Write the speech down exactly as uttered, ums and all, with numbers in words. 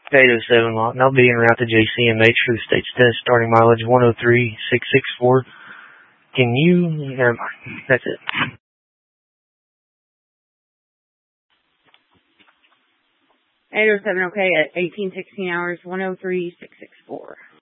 eight oh seven Lawton. I'll be en route to J C M H for the state's test. Starting mileage one oh three six six four. Can you... Never mind. That's it. eight oh seven, okay, at eighteen sixteen hours, one oh three six six four.